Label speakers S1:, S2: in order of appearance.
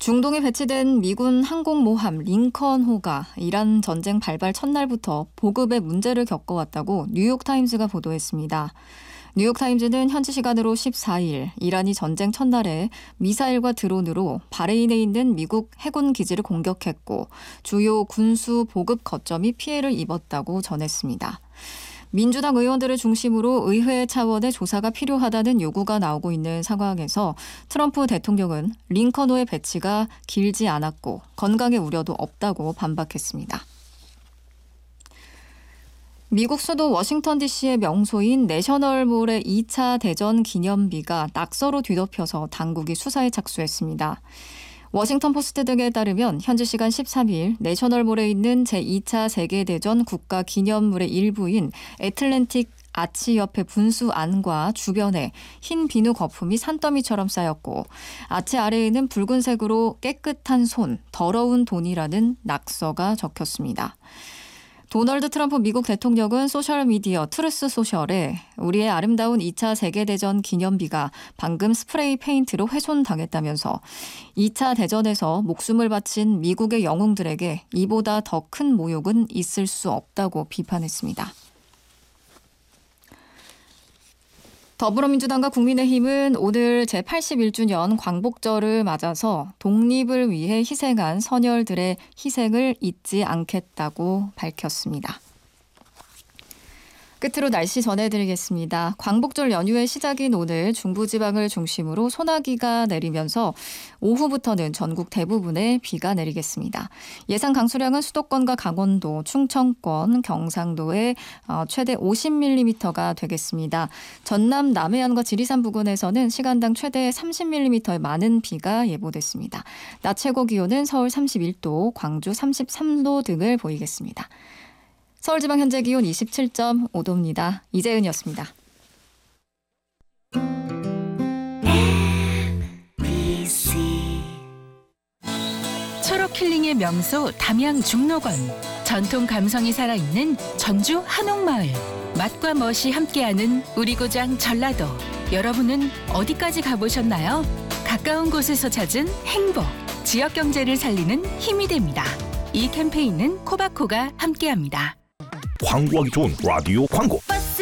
S1: 중동에 배치된 미군 항공모함 링컨호가 이란 전쟁 발발 첫날부터 보급에 문제를 겪어왔다고 뉴욕타임즈가 보도했습니다. 뉴욕타임즈는 현지 시간으로 14일 이란이 전쟁 첫날에 미사일과 드론으로 바레인에 있는 미국 해군 기지를 공격했고 주요 군수 보급 거점이 피해를 입었다고 전했습니다. 민주당 의원들을 중심으로 의회 차원의 조사가 필요하다는 요구가 나오고 있는 상황에서 트럼프 대통령은 링컨호의 배치가 길지 않았고 건강의 우려도 없다고 반박했습니다. 미국 수도 워싱턴 DC의 명소인 내셔널몰의 2차 대전 기념비가 낙서로 뒤덮여서 당국이 수사에 착수했습니다. 워싱턴 포스트 등에 따르면 현지 시간 13일 내셔널몰에 있는 제2차 세계대전 국가기념물의 일부인 애틀랜틱 아치 옆의 분수 안과 주변에 흰 비누 거품이 산더미처럼 쌓였고 아치 아래에는 붉은색으로 깨끗한 손, 더러운 돈이라는 낙서가 적혔습니다. 도널드 트럼프 미국 대통령은 소셜미디어 트루스 소셜에 우리의 아름다운 2차 세계대전 기념비가 방금 스프레이 페인트로 훼손당했다면서 2차 대전에서 목숨을 바친 미국의 영웅들에게 이보다 더 큰 모욕은 있을 수 없다고 비판했습니다. 더불어민주당과 국민의힘은 오늘 제81주년 광복절을 맞아서 독립을 위해 희생한 선열들의 희생을 잊지 않겠다고 밝혔습니다. 끝으로 날씨 전해드리겠습니다. 광복절 연휴의 시작인 오늘 중부지방을 중심으로 소나기가 내리면서 오후부터는 전국 대부분에 비가 내리겠습니다. 예상 강수량은 수도권과 강원도, 충청권, 경상도에 최대 50mm가 되겠습니다. 전남 남해안과 지리산 부근에서는 시간당 최대 30mm의 많은 비가 예보됐습니다. 낮 최고 기온은 서울 31도, 광주 33도 등을 보이겠습니다. 서울지방 현재 기온 27.5도입니다. 이재은이었습니다.
S2: 초록 힐링의 명소 담양 중록원. 전통 감성이 살아있는 전주 한옥마을. 맛과 멋이 함께하는 우리 고장 전라도. 여러분은 어디까지 가보셨나요? 가까운 곳에서 찾은 행복. 지역 경제를 살리는 힘이 됩니다. 이 캠페인은 코바코가 함께합니다.
S3: 광고하기 좋은 라디오 광고.